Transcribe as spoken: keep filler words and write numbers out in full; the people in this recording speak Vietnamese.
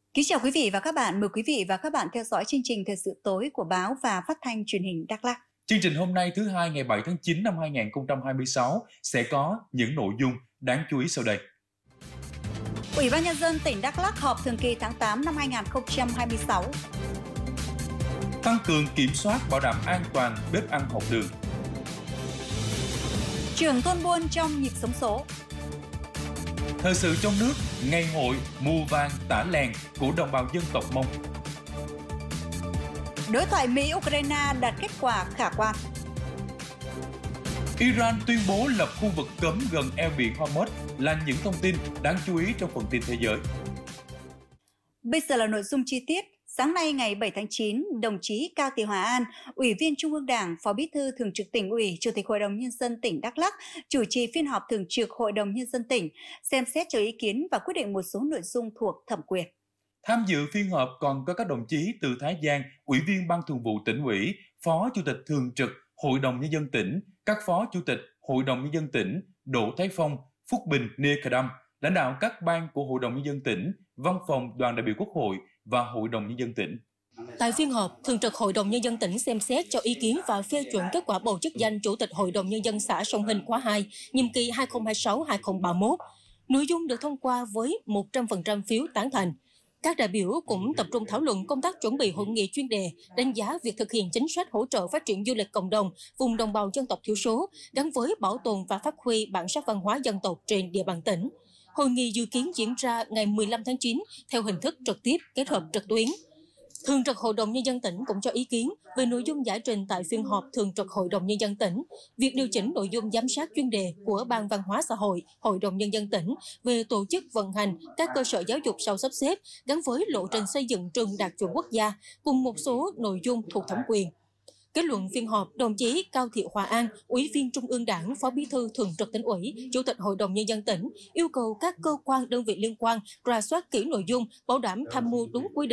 Kính chào quý vị và các bạn, mời quý vị và các bạn theo dõi chương trình Thời sự tối của báo và phát thanh truyền hình Đắk Lắk. Chương trình hôm nay thứ hai ngày bảy tháng chín năm hai nghìn không trăm hai mươi sáu sẽ có những nội dung đáng chú ý sau đây. Ủy ban Nhân dân tỉnh Đắk Lắk họp thường kỳ tháng tám năm hai nghìn không trăm hai mươi sáu. Tăng cường kiểm soát bảo đảm an toàn bếp ăn học đường. Trưởng thôn buôn trong nhịp sống số. Thời sự trong nước, ngày hội mùa vàng tả lèn của đồng bào dân tộc Mông. Đối thoại Mỹ-Ukraine đạt kết quả khả quan. Iran tuyên bố lập khu vực cấm gần eo biển Hormuz là những thông tin đáng chú ý trong phần tin thế giới. Bây giờ là nội dung chi tiết. Sáng nay ngày bảy tháng chín, đồng chí Cao Thị Hòa An, Ủy viên Trung ương Đảng, Phó Bí thư Thường trực Tỉnh ủy, Chủ tịch Hội đồng Nhân dân tỉnh Đắk Lắk chủ trì phiên họp thường trực Hội đồng Nhân dân tỉnh, xem xét cho ý kiến và quyết định một số nội dung thuộc thẩm quyền. Tham dự phiên họp còn có các đồng chí từ Thái Giang, Ủy viên Ban Thường vụ Tỉnh ủy, Phó Chủ tịch Thường trực Hội đồng Nhân dân tỉnh, các Phó Chủ tịch Hội đồng Nhân dân tỉnh Đỗ Thái Phong, Phúc Bình, Nê Cà Đăm, lãnh đạo các ban của Hội đồng Nhân dân tỉnh, Văn phòng Đoàn đại biểu Quốc hội và Hội đồng Nhân dân tỉnh. Tại phiên họp, Thường trực Hội đồng Nhân dân tỉnh xem xét cho ý kiến và phê chuẩn kết quả bầu chức danh Chủ tịch Hội đồng Nhân dân xã Sông Hinh khóa hai, nhiệm kỳ hai nghìn không trăm hai mươi sáu đến hai nghìn không trăm ba mươi mốt. Nội dung được thông qua với một trăm phần trăm phiếu tán thành. Các đại biểu cũng tập trung thảo luận công tác chuẩn bị hội nghị chuyên đề, đánh giá việc thực hiện chính sách hỗ trợ phát triển du lịch cộng đồng vùng đồng bào dân tộc thiểu số gắn với bảo tồn và phát huy bản sắc văn hóa dân tộc trên địa bàn tỉnh. Hội nghị dự kiến diễn ra ngày mười lăm tháng chín theo hình thức trực tiếp kết hợp trực tuyến. Thường trực Hội đồng Nhân dân tỉnh cũng cho ý kiến về nội dung giải trình tại phiên họp Thường trực Hội đồng Nhân dân tỉnh, việc điều chỉnh nội dung giám sát chuyên đề của Ban Văn hóa Xã hội Hội đồng Nhân dân tỉnh về tổ chức vận hành các cơ sở giáo dục sau sắp xếp gắn với lộ trình xây dựng trường đạt chuẩn quốc gia cùng một số nội dung thuộc thẩm quyền. Kết luận phiên họp, đồng chí Cao Thị Hòa An, Ủy viên Trung ương Đảng, Phó Bí thư Thường trực Tỉnh ủy, Chủ tịch Hội đồng Nhân dân tỉnh yêu cầu các cơ quan đơn vị liên quan rà soát kỹ nội dung, bảo đảm tham mưu đúng quy định